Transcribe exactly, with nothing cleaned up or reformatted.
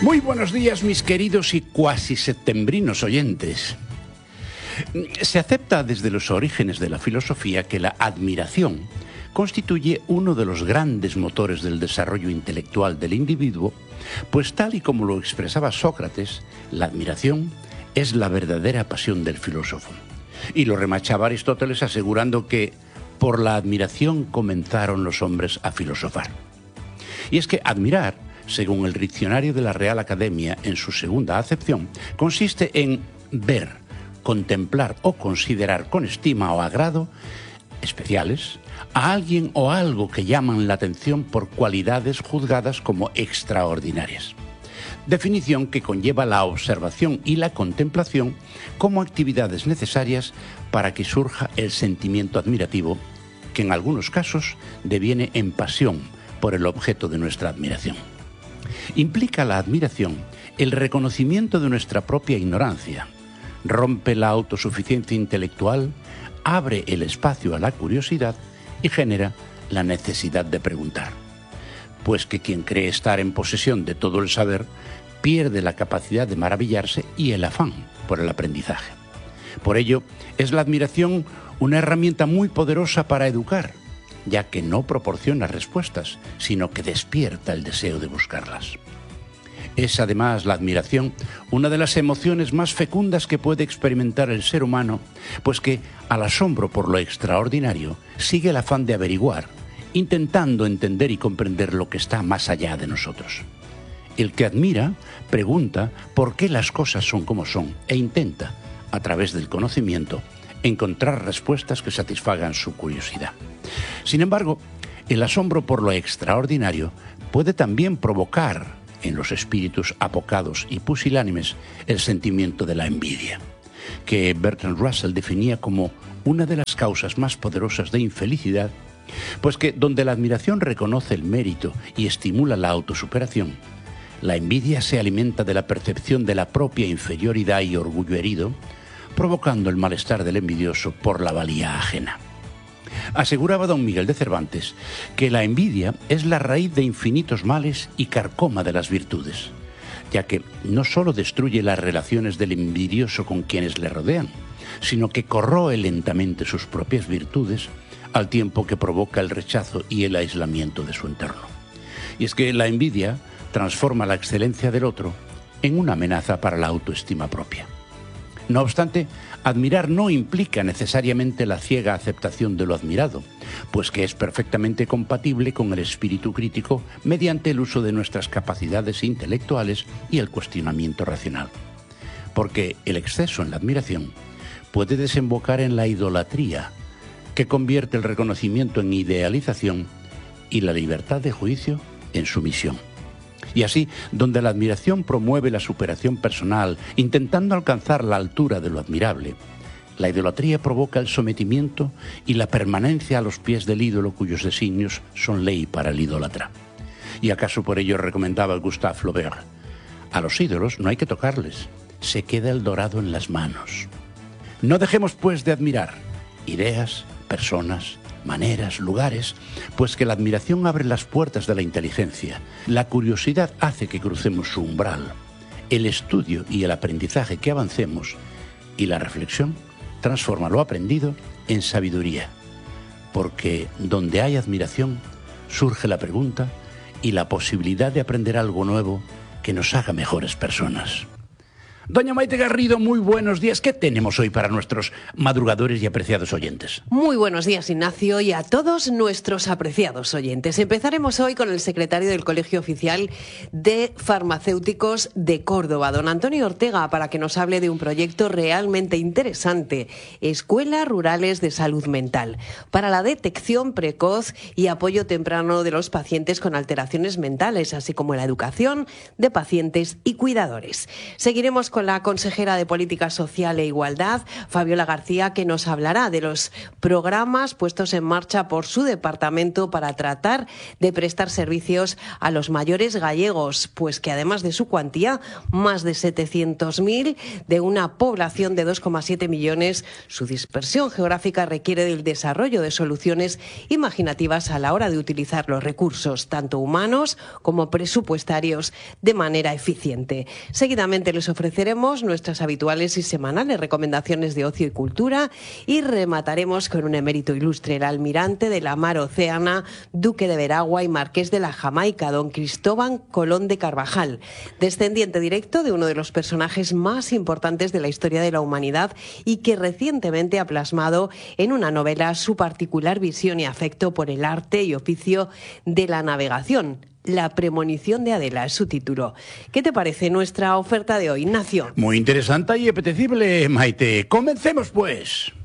Muy buenos días, mis queridos y cuasi septembrinos oyentes. Se acepta desde los orígenes de la filosofía que la admiración constituye uno de los grandes motores del desarrollo intelectual del individuo, pues tal y como lo expresaba Sócrates, la admiración es la verdadera pasión del filósofo. Y lo remachaba Aristóteles asegurando que por la admiración comenzaron los hombres a filosofar. Y es que admirar, según el diccionario de la Real Academia en su segunda acepción, consiste en ver, contemplar o considerar con estima o agrado especiales a alguien o algo que llaman la atención por cualidades juzgadas como extraordinarias. Definición que conlleva la observación y la contemplación como actividades necesarias para que surja el sentimiento admirativo, que en algunos casos deviene en pasión por el objeto de nuestra admiración. Implica la admiración el reconocimiento de nuestra propia ignorancia, rompe la autosuficiencia intelectual, abre el espacio a la curiosidad y genera la necesidad de preguntar. Pues que quien cree estar en posesión de todo el saber pierde la capacidad de maravillarse y el afán por el aprendizaje. Por ello, es la admiración una herramienta muy poderosa para educar, ya que no proporciona respuestas, sino que despierta el deseo de buscarlas. Es además la admiración una de las emociones más fecundas que puede experimentar el ser humano, pues que, al asombro por lo extraordinario, sigue el afán de averiguar, intentando entender y comprender lo que está más allá de nosotros. El que admira, pregunta por qué las cosas son como son e intenta, a través del conocimiento, encontrar respuestas que satisfagan su curiosidad. Sin embargo, el asombro por lo extraordinario puede también provocar en los espíritus apocados y pusilánimes el sentimiento de la envidia, que Bertrand Russell definía como una de las causas más poderosas de infelicidad, pues que donde la admiración reconoce el mérito y estimula la autosuperación, la envidia se alimenta de la percepción de la propia inferioridad y orgullo herido, provocando el malestar del envidioso por la valía ajena. Aseguraba don Miguel de Cervantes que la envidia es la raíz de infinitos males y carcoma de las virtudes, ya que no solo destruye las relaciones del envidioso con quienes le rodean, sino que corroe lentamente sus propias virtudes al tiempo que provoca el rechazo y el aislamiento de su entorno. Y es que la envidia transforma la excelencia del otro en una amenaza para la autoestima propia. No obstante, admirar no implica necesariamente la ciega aceptación de lo admirado, pues que es perfectamente compatible con el espíritu crítico mediante el uso de nuestras capacidades intelectuales y el cuestionamiento racional. Porque el exceso en la admiración puede desembocar en la idolatría, que convierte el reconocimiento en idealización y la libertad de juicio en sumisión. Y así, donde la admiración promueve la superación personal, intentando alcanzar la altura de lo admirable, la idolatría provoca el sometimiento y la permanencia a los pies del ídolo cuyos designios son ley para el idólatra. Y acaso por ello recomendaba Gustave Flaubert: a los ídolos no hay que tocarles, se queda el dorado en las manos. No dejemos, pues, de admirar ideas, personas, maneras, lugares, pues que la admiración abre las puertas de la inteligencia, la curiosidad hace que crucemos su umbral, el estudio y el aprendizaje que avancemos, y la reflexión transforma lo aprendido en sabiduría, porque donde hay admiración surge la pregunta y la posibilidad de aprender algo nuevo que nos haga mejores personas. Doña Maite Garrido, muy buenos días. ¿Qué tenemos hoy para nuestros madrugadores y apreciados oyentes? Muy buenos días, Ignacio, y a todos nuestros apreciados oyentes. Empezaremos hoy con el secretario del Colegio Oficial de Farmacéuticos de Córdoba, don Antonio Ortega, para que nos hable de un proyecto realmente interesante: Escuelas Rurales de Salud Mental, para la detección precoz y apoyo temprano de los pacientes con alteraciones mentales, así como la educación de pacientes y cuidadores. Seguiremos con la consejera de Política Social e Igualdad, Fabiola García, que nos hablará de los programas puestos en marcha por su departamento para tratar de prestar servicios a los mayores gallegos, pues que además de su cuantía, más de setecientos mil, de una población de dos coma siete millones, su dispersión geográfica requiere del desarrollo de soluciones imaginativas a la hora de utilizar los recursos, tanto humanos como presupuestarios, de manera eficiente. Seguidamente les ofreceremos nuestras habituales y semanales recomendaciones de ocio y cultura y remataremos con un emérito ilustre, el almirante de la mar Océana, duque de Veragua y marqués de la Jamaica, don Cristóbal Colón de Carvajal, descendiente directo de uno de los personajes más importantes de la historia de la humanidad y que recientemente ha plasmado en una novela su particular visión y afecto por el arte y oficio de la navegación. La premonición de Adela es su título. ¿Qué te parece nuestra oferta de hoy, Ignacio? Muy interesante y apetecible, Maite. Comencemos, pues.